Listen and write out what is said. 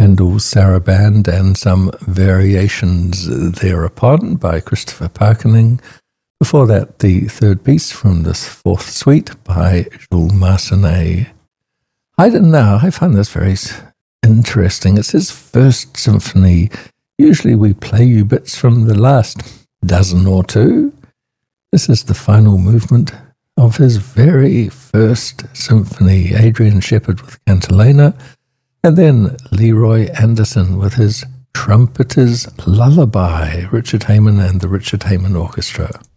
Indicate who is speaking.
Speaker 1: Handel's Saraband and some variations thereupon by Christopher Parkening. Before that, the third piece from this fourth suite by Jules Massenet. Haydn now, I find this very interesting. It's his first symphony. Usually we play you bits from the last dozen or two. This is the final movement of his very first symphony, Adrian Shepherd with Cantilena, and then Leroy Anderson with his Trumpeter's Lullaby, Richard Heyman and the Richard Heyman Orchestra.